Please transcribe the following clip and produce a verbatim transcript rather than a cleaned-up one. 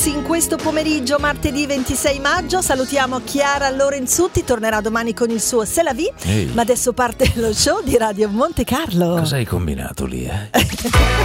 In questo pomeriggio, martedì ventisei maggio, salutiamo Chiara Lorenzutti, tornerà domani con il suo C'est la vie, Ehi. ma adesso parte lo show di Radio Monte Carlo. Cosa hai combinato lì, eh?